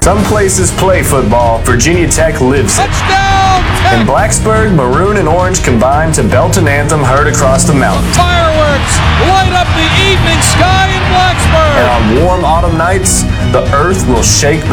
Some places play football. Virginia Tech lives it. Touchdown, Tech! In Blacksburg, maroon and orange combine to belt an anthem heard across the mountains. Fireworks light up the evening sky in Blacksburg. And on warm autumn nights, the earth will shake